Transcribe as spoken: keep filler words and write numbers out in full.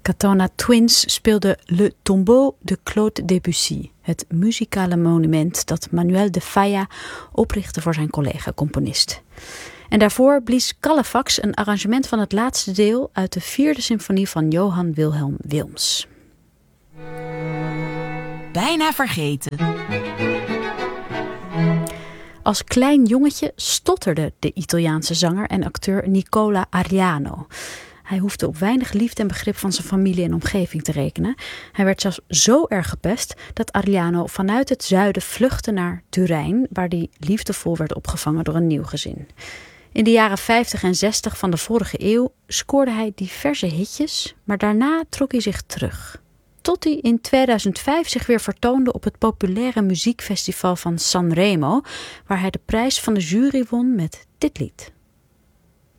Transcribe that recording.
Katona Twins speelde Le Tombeau de Claude Debussy, het muzikale monument dat Manuel de Falla oprichtte voor zijn collega-componist. En daarvoor blies Calefax een arrangement van het laatste deel uit de vierde symfonie van Johann Wilhelm Wilms. Bijna vergeten. Als klein jongetje stotterde de Italiaanse zanger en acteur Nicola Ariano. Hij hoefde op weinig liefde en begrip van zijn familie en omgeving te rekenen. Hij werd zelfs zo erg gepest dat Ariano vanuit het zuiden vluchtte naar Turijn, waar hij liefdevol werd opgevangen door een nieuw gezin. In de jaren vijftig en zestig van de vorige eeuw scoorde hij diverse hitjes, maar daarna trok hij zich terug. Tot hij in tweeduizend vijf zich weer vertoonde op het populaire muziekfestival van Sanremo, waar hij de prijs van de jury won met dit lied.